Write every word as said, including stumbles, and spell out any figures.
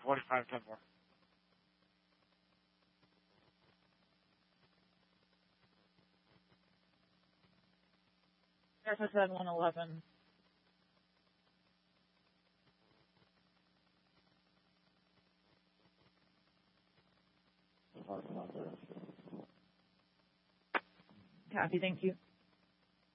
forty-five, ten four. Air Force one eleven. Copy, thank you.